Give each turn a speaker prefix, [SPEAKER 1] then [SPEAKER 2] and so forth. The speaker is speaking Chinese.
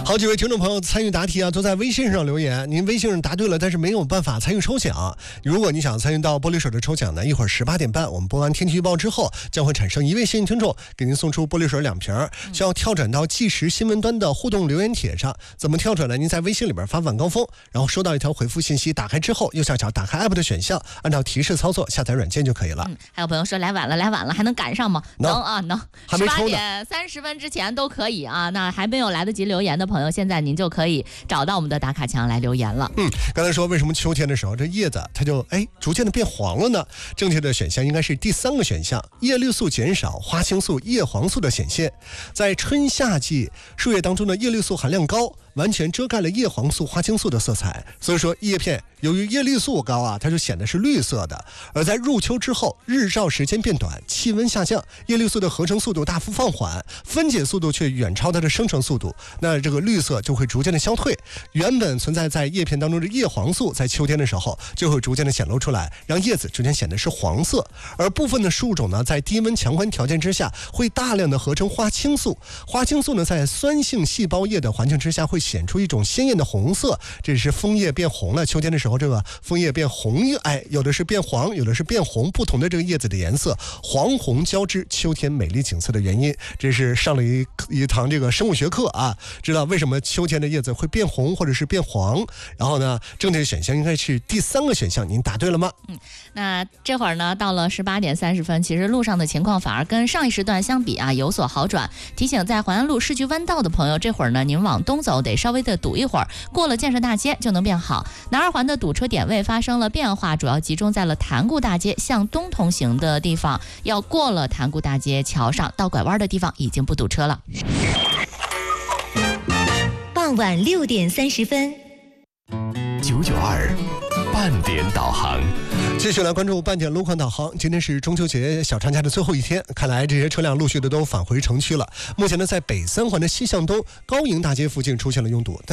[SPEAKER 1] 好几位听众朋友参与答题啊，都在微信上留言。您微信上答对了，但是没有办法参与抽奖。如果你想参与到玻璃水的抽奖呢，一会儿18点半我们播完天气预报之后，将会产生一位幸运听众给您送出玻璃水2瓶，需要跳转到即时新闻端的互动留言帖上。怎么跳转呢？您在微信里边发晚高峰，然后收到一条回复信息，打开之后右下角打开 app 的选项，按照提示操作下载软件就可以了。
[SPEAKER 2] 还有朋友说来晚了还能赶上吗？能啊，能，
[SPEAKER 1] 还没抽呢，
[SPEAKER 2] 18点30分之前都可以啊。那还没有来得及留言的朋友，现在您就可以找到我们的打卡墙来留言了。
[SPEAKER 1] 刚才说为什么秋天的时候这叶子它就逐渐的变黄了呢？正确的选项应该是第3个选项，叶绿素减少，花青素、叶黄素的显现。在春夏季树叶当中的叶绿素含量高，完全遮盖了叶黄素、花青素的色彩，所以说叶片由于叶绿素高啊，它就显得是绿色的。而在入秋之后，日照时间变短，气温下降，叶绿素的合成速度大幅放缓，分解速度却远超它的生成速度，那这个绿色就会逐渐的消退。原本存在在叶片当中的叶黄素，在秋天的时候就会逐渐的显露出来，让叶子逐渐显得是黄色。而部分的树种呢，在低温强环条件之下，会大量的合成花青素。花青素呢，在酸性细胞叶的环境之下，会显出一种鲜艳的红色，这是枫叶变红了。秋天的时候，这个枫叶变红，有的是变黄，有的是变红，不同的这个叶子的颜色黄红交织，秋天美丽景色的原因。这是上了一堂这个生物学课啊，知道为什么秋天的叶子会变红或者是变黄。然后呢，正确选项应该是第3个选项，您答对了吗？
[SPEAKER 2] 那这会儿呢，到了18点30分，其实路上的情况反而跟上一时段相比啊有所好转。提醒在环安路市区弯道的朋友，这会儿呢您往东走得稍微的堵一会儿，过了建设大街就能变好。南二环的堵车点位发生了变化，主要集中在了潭固大街向东通行的地方，要过了潭固大街桥上到拐弯的地方已经不堵车了。
[SPEAKER 3] 傍晚6点30分
[SPEAKER 4] 992半点导航，
[SPEAKER 1] 继续来关注半点路况导航。今天是中秋节小长假的最后一天，看来这些车辆陆续的都返回城区了。目前呢，在北3环的西向东高营大街附近出现了拥堵。